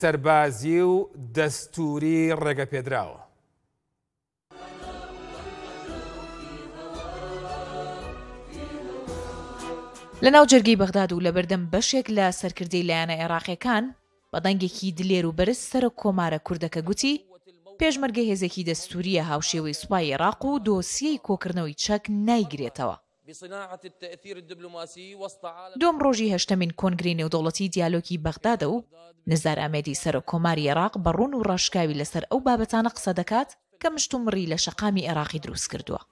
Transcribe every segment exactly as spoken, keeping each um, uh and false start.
سەربازی و دەستوری ڕێگەپێدراوە. لەناو جەرگەی بەغداد و لە بەردەم بەشێک لە سەرکردەی لایەنە عێراقیەکان بە دەنگێکی دلێر و بەرز سەرۆک کۆمارە کوردەکە گوتی پێشمەرگە هێزێکی دەستوریە هاوشێوەی سوپای عێراق و دۆسیەی کۆکردنەوەی چەک نایگرێتەوە. دوم ڕۆژی هەشتەمین کۆنگرەی نێودەوڵەتی دیالۆگی بەغدادە و نزار ئامێدی سەرۆک کۆماری عێراق بەڕوون و ڕاشکاوی لەسەر ئەو بابەتانە قسە دەکات کە مشتومڕی لە شەقامی عێراقی دروست کردووە.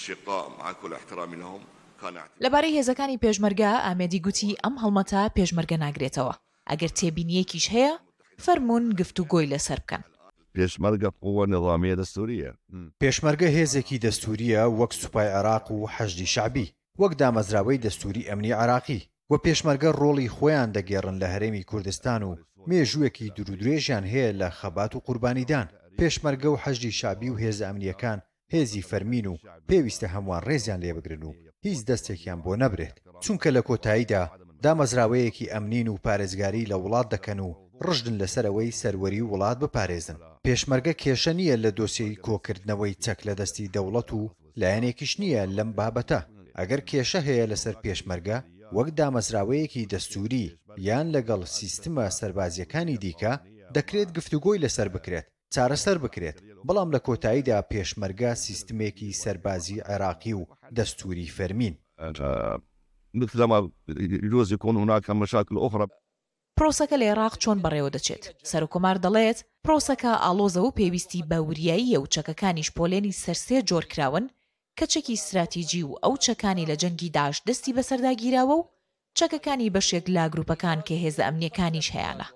لەبارەی هێزەکانی پێشمەرگە ئامێدی گوتی ئەم هەڵمەتە پێشمەرگە ناگرێتەوە. ئەگەر تێبینیەکیش هەیە فەرموون گفتوگۆی لەسەر بکەن. پێشمەرگە قووە نظامیە دەستوریە. پێشمەرگە هێزێکی دەستوریە وەک سوپای عێراق و حەشدی شعبی وەک دامەزراوەی دەستوری ئەمنی عێراقی و پێشمەرگە ڕۆڵی خۆیان دەگێڕن لە هەرێمی کوردستان و مێژوویەکی دوورودرێژیان هەیە لە خەبات و قوربانیدان. پێشمەرگە و حەشدی شعبی و هێز ئەمنیەکان هێزی فەرمین و پێویستە هەمووان ڕێزیان لێبگرن و هیچ دەستێکیان بۆ نەبرێت، چونکە لە کۆتاییدا دامەزراوەیەکی ئەمنین و پارێزگاری لە وڵات دەکەن و ڕژدن لەسەرەوەی سەروەری وڵات بپارێزن. پێشمەرگە کێشە نییە لە دۆسیەی کۆکردنەوەی چەک لە دەستی دەوڵەت و لایەنێکیش نییە لەم بابەتە. ئەگەر کێشە هەیە لەسەر پێشمەرگە وەک دامەزراوەیەکی دەستوری یان لەگەڵ سیستمە سەربازیەکانی دیکە دەکرێت گفتوگۆی لەسەر بکرێت، چارەسەر بکرێت. بەڵام لە کۆتاییدا پێشمەرگە سیستمێکی سەربازی عێراقی و دەستوری فەرمین. مثلما يجوز يكون هناك مشاكل أخرى. پرۆسەکە لە عێراق چۆن بەڕێوە دەچێت؟ سەرۆکۆمار دەڵێت پرۆسەکە ئاڵۆزە و پێویستی بە وریاییە و چەکەکانیش پۆلێنی سەرسێ جۆر کراون کە چەکی استراتیجی و ئەو چەکانی لە جەنگی داعش دەستی بەسەرداگیراوە و چەکەکانی بەشێک لا گروپەکان کە هێزە ئەمنیەکانیش هەیەە.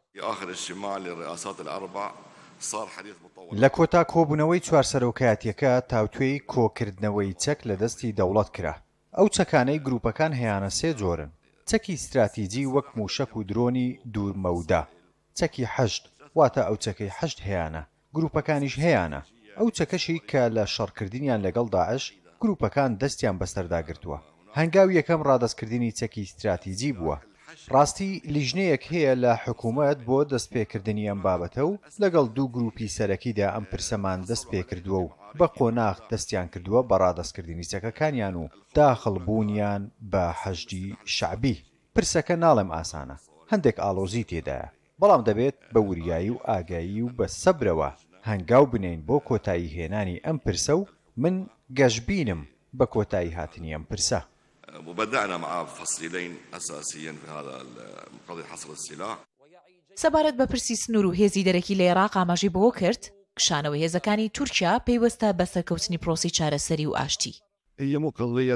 لە کۆتا کۆبوونەوەی چوار سەرۆکایەتیەکە تاوتوێی کۆکردنەوەی چەک لە دەستی دەوڵەت کرا. ئەو چەکانەی گروپەکان هەیەە سێ جۆرن: چەکی استراتیجی وەک موشک و درۆنی دوورمەودا، چەکی حەشد واتە ئەو چەکەی حەشد هەیەە، گروپەکانیش هەیەە. ئەو چەکەشی کە لە شەڕکردنیان لەگەڵ داعش گروپەکان دەستیان بەسەرداگرتووە. هەنگاوی یەکەم ڕادەستکردنی چەکی استراتیجی بووە. ڕاستی لیژنەیەک هەیە لە حکوومەت بۆ دەستپێکردنی ئەم بابەتە و لەگەڵ دوو گروپی سەرەکیدا ئەم پرسەمان دەست پێ کردووە و بە قۆناغ دەستیان کردووە بە ڕادەستکردنی چەکەکانیان و داخڵبوونیان بە حەشدی شعبی. پرسەکە ناڵێم ئاسانە، هەندێک ئاڵۆزی تێدایە، بەڵام دەبێت بە وریایی و ئاگایی و بە سەبرەوە هەنگاو بنین بۆ کۆتایی هێنانی ئەم پرسە و من گەشببینم بە کۆتایی هاتنی ئەم پرسە. وبدأنا مع فصيلين أساسيين في هذا قضية حصر السلاح. سەبارەت بە پرسی سنوور و هێزی دەرەکی لە عێراق ئاماژەی بۆ کرد، کشانەوەی هێزەکانی تورکیا پێیوەستە بە سەرکەوتنی پرۆسی چارەسەری و ئاشتی. هي مو قضية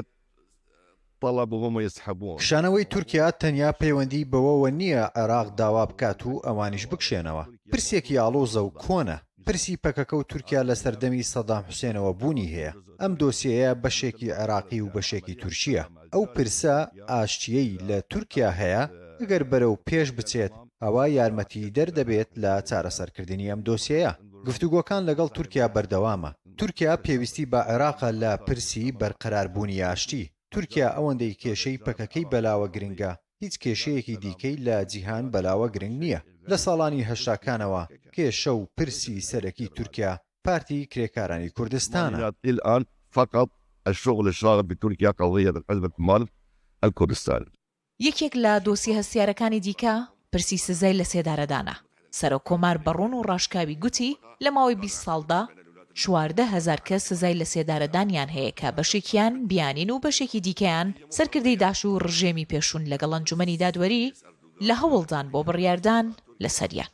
طلب وهم يسحبون. کشانەوەی تورکیا تەنیا پەیوەندی بەوەوە نییە عێراق داوا بکات و ئەوانیش بکشێنەوە. پرسێکی ئاڵۆزە و کۆنە. پرسی پەکەکە و تورکیا لە سەردەمی سەدام حوسێنەوە بوونی هەیە. ئەم دۆسیەیە بەشێکی عێراقی و بەشێکی تورکیە. ئەو پرسە ئاشتیەی لە تورکیا هەیە، ئەگەر بەرەو پێش بچێت ئەوە یارمەتی دەردەبێت لە چارەسەرکردنی ئەم دۆسیەیە. گفتوگۆکان لەگەڵ تورکیا بەردەوامە. تورکیا پێویستی بە عێراقە لە پرسی بەرقەراربوونی ئاشتی. تورکیا ئەوەندەی کێشەی پەکەکەی بەلاوە گرنگە، هیچ کێشەیەکی دیکەی لە جیهان بەلاوە گرنگ نییە. لە ساڵانی هەشتاکانەوە کێشە و پرسی سەرەکی تورکیا پارتی کرێکارانی کوردستانە. الآن فقط الشغل الشاغل بتركيا قضية حزب مال الكردستان. یەکێک لە دۆسی هەستیارەکانی دیکە پرسی سزای لە سێدارەدانە. سەرۆک کۆمار بەڕوون و ڕاشکاوی گوتی لە ماوەی بیست ساڵدا چواردە هەزار کەس سزای لە سێدارەدانیان هەیە کە بەشێکیان بیانین و بەشێکی دیکەیان سەرکردەی داعش و ڕژێمی پێشوون لەگەڵ ئەنجومەنی دادوەری لە هەوڵدان بۆ بڕیاردان لەسەریان.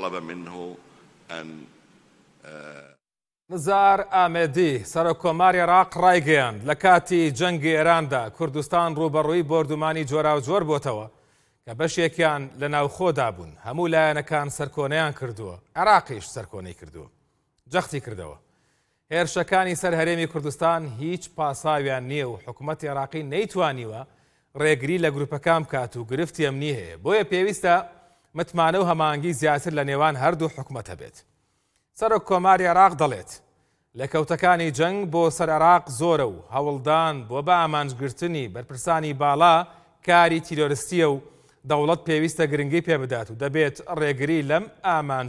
نزار ئامێدی سەرۆکۆماری عێراق ڕایگەیاند لە کاتی جەنگی ئێراندا کوردستان ڕوبەڕووی بۆردومانی جۆرا و جۆر بۆتەوە کە بەشێکیان لە ناوخۆدا بوون. هەموو لایەنەکان سەرکۆنەیان کردووە، عێراقیش سەرکۆنەی کردووە، جەختی کردەوە. هێرشەکانی سەر هەرێمی کوردستان هیچ پاساویان نییە و حکوومەتی عێراقی نەیتوانیوە ڕێگری لە گروپەکان بکات و گرفتی ئەمنی هەیە. بۆیە پێویستە متمانە و هەمانگی زیاتر لە نێوان هەردوو حکوومەتە بێت. سەرۆک کۆماری عێراق دەڵێت لە کەوتەکانی جەنگ بۆ سەر عێراق زۆرە و هەوڵدان بۆ بە ئامانجگرتنی بەرپرسانی باڵا کاری تیرۆریستیە و دەوڵەت پێویستە گرنگی پێ بدات و دەبێت ڕێگری لەم ئامان